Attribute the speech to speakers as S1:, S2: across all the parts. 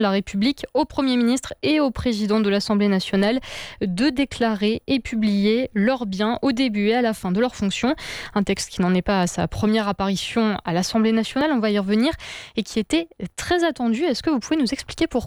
S1: la République au Premier ministre et au Président de l'Assemblée nationale de déclarer et publier leurs biens au début et à la fin de leurs fonctions. Un texte qui n'en est pas à sa première apparition à l'Assemblée nationale, on va y revenir, et qui était très attendu. Est-ce que vous pouvez nous expliquer pourquoi ?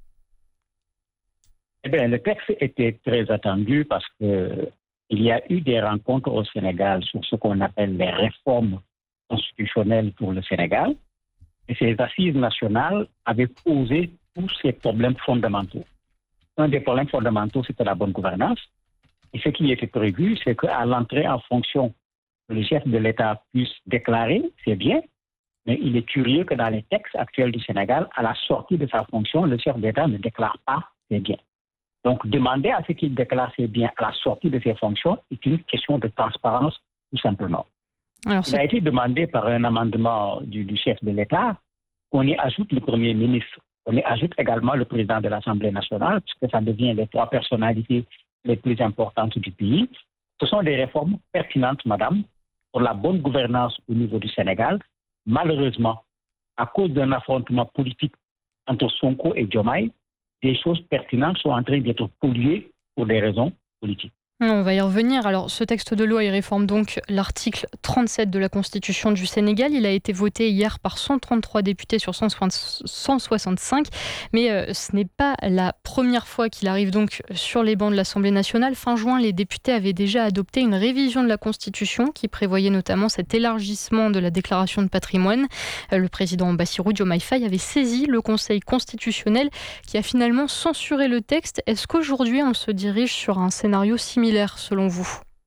S2: Eh bien, le texte était très attendu parce qu'il y a eu des rencontres au Sénégal sur ce qu'on appelle les réformes constitutionnelles pour le Sénégal. Et ces assises nationales avaient posé tous ces problèmes fondamentaux. Un des problèmes fondamentaux, c'était la bonne gouvernance. Et ce qui était prévu, c'est qu'à l'entrée en fonction, le chef de l'État puisse déclarer, c'est bien, mais il est curieux que dans les textes actuels du Sénégal, à la sortie de sa fonction, le chef d'État ne déclare pas ses biens. Donc, demander à ce qu'il déclare ses biens à la sortie de ses fonctions est une question de transparence, tout simplement. Il a été demandé par un amendement du chef de l'État qu'on y ajoute le Premier ministre, on y ajoute également le président de l'Assemblée nationale, puisque ça devient les trois personnalités les plus importantes du pays. Ce sont des réformes pertinentes, madame, pour la bonne gouvernance au niveau du Sénégal. Malheureusement, à cause d'un affrontement politique entre Sonko et Diomaye, des choses pertinentes sont en train d'être polluées pour des raisons politiques.
S1: On va y revenir. Alors, ce texte de loi, il réforme donc l'article 37 de la Constitution du Sénégal. Il a été voté hier par 133 députés sur 165. Mais ce n'est pas la première fois qu'il arrive donc sur les bancs de l'Assemblée nationale. Fin juin, les députés avaient déjà adopté une révision de la Constitution qui prévoyait notamment cet élargissement de la déclaration de patrimoine. Le président Bassirou Diomaye Faye avait saisi le Conseil constitutionnel qui a finalement censuré le texte. Est-ce qu'aujourd'hui, on se dirige sur un scénario similaire selon vous ?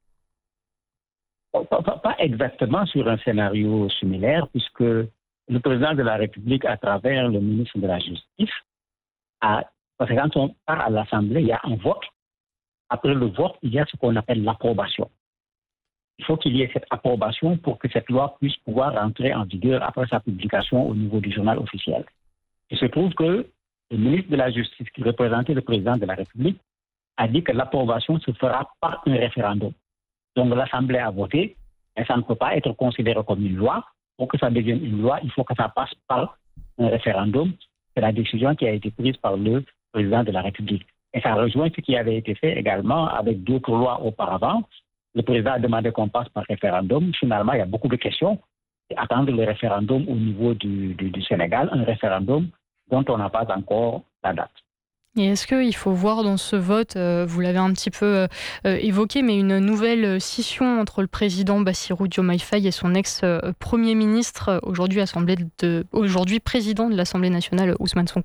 S2: Pas exactement sur un scénario similaire, puisque le président de la République, à travers le ministre de la Justice, parce que quand on part à l'Assemblée, il y a un vote. Après le vote, il y a ce qu'on appelle l'approbation. Il faut qu'il y ait cette approbation pour que cette loi puisse pouvoir rentrer en vigueur après sa publication au niveau du journal officiel. Il se trouve que le ministre de la Justice, qui représentait le président de la République, a dit que l'approbation se fera par un référendum. Donc l'Assemblée a voté, mais ça ne peut pas être considéré comme une loi. Pour que ça devienne une loi, il faut que ça passe par un référendum. C'est la décision qui a été prise par le président de la République. Et ça rejoint ce qui avait été fait également avec d'autres lois auparavant. Le président a demandé qu'on passe par référendum. Finalement, il y a beaucoup de questions. Et attendre le référendum au niveau du Sénégal, un référendum dont on n'a pas encore la date.
S1: Et est-ce qu'il faut voir dans ce vote, vous l'avez un petit peu évoqué, mais une nouvelle scission entre le président Bassirou Diomaye Faye et son ex-premier ministre, aujourd'hui président de l'Assemblée nationale, Ousmane Sonko ?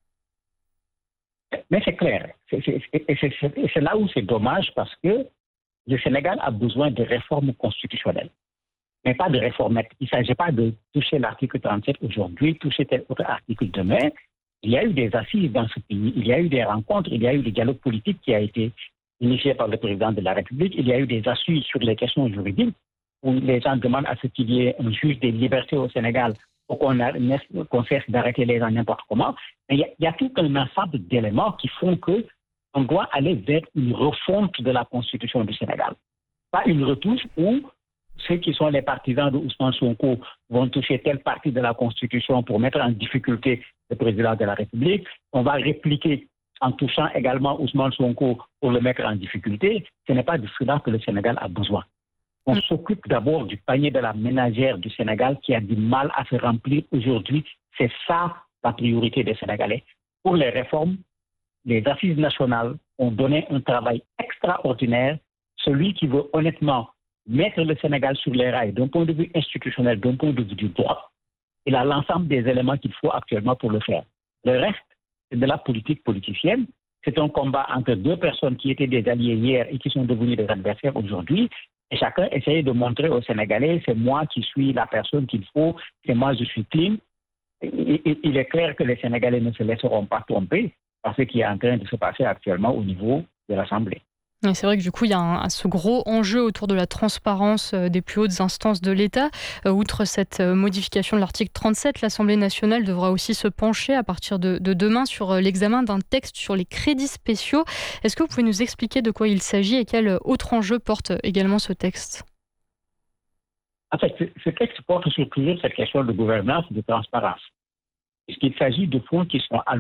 S2: Mais c'est clair. C'est là où c'est dommage parce que le Sénégal a besoin de réformes constitutionnelles, mais pas de réformettes. Il ne s'agit pas de toucher l'article 37 aujourd'hui, toucher tel autre article demain. Il y a eu des assises dans ce pays, il y a eu des rencontres, il y a eu des dialogues politiques qui a été initié par le président de la République, il y a eu des assises sur les questions juridiques où les gens demandent à ce qu'il y ait un juge des libertés au Sénégal pour qu'on cesse d'arrêter les gens n'importe comment. Mais il y a tout un ensemble d'éléments qui font qu'on doit aller vers une refonte de la Constitution du Sénégal. Pas une retouche où ceux qui sont les partisans de Ousmane Sonko vont toucher telle partie de la Constitution pour mettre en difficulté le président de la République. On va répliquer en touchant également Ousmane Sonko pour le mettre en difficulté. Ce n'est pas de cela que le Sénégal a besoin. On s'occupe d'abord du panier de la ménagère du Sénégal qui a du mal à se remplir aujourd'hui. C'est ça la priorité des Sénégalais. Pour les réformes, les assises nationales ont donné un travail extraordinaire. Celui qui veut honnêtement mettre le Sénégal sur les rails d'un point de vue institutionnel, d'un point de vue du droit, il a l'ensemble des éléments qu'il faut actuellement pour le faire. Le reste, c'est de la politique politicienne. C'est un combat entre deux personnes qui étaient des alliés hier et qui sont devenus des adversaires aujourd'hui. Et chacun essaye de montrer aux Sénégalais, c'est moi qui suis la personne qu'il faut, c'est moi je suis clean. Il est clair que les Sénégalais ne se laisseront pas tromper par ce qui est en train de se passer actuellement au niveau de l'Assemblée.
S1: Et c'est vrai que du coup, il y a ce gros enjeu autour de la transparence des plus hautes instances de l'État. Outre cette modification de l'article 37, l'Assemblée nationale devra aussi se pencher à partir de demain sur l'examen d'un texte sur les crédits spéciaux. Est-ce que vous pouvez nous expliquer de quoi il s'agit et quel autre enjeu porte également ce texte ?
S2: En fait, ce texte porte sur toujours cette question de gouvernance et de transparence. Puisqu'il s'agit de fonds qui sont alloués